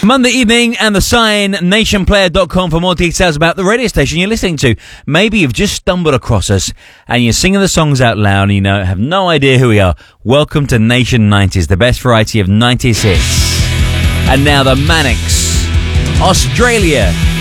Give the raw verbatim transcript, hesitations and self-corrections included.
Monday evening and the sign, nation player dot com for more details about the radio station you're listening to. Maybe you've just stumbled across us and you're singing the songs out loud and you know have no idea who we are. Welcome to Nation nineties, the best variety of nineties hits. And now the Manics, Australia.